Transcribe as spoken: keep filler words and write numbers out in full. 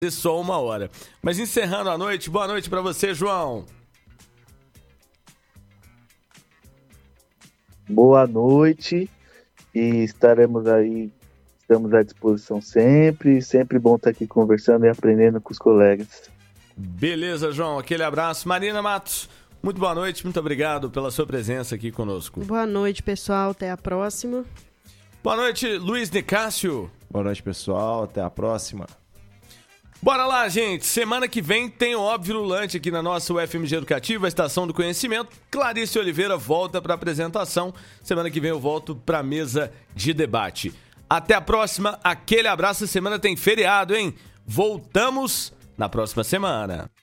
só uma hora. Mas encerrando a noite, boa noite para você, João. Boa noite e estaremos aí, estamos à disposição sempre, sempre bom estar aqui conversando e aprendendo com os colegas. Beleza, João, aquele abraço. Marina Matos, muito boa noite, muito obrigado pela sua presença aqui conosco. Boa noite, pessoal, até a próxima. Boa noite, Luiz Nicásio. Boa noite, pessoal, até a próxima. Bora lá, gente. Semana que vem tem o Óbvio Lulante aqui na nossa U F M G Educativa, a Estação do Conhecimento. Clarice Oliveira volta para a apresentação. Semana que vem eu volto para a mesa de debate. Até a próxima. Aquele abraço. Semana tem feriado, hein? Voltamos na próxima semana.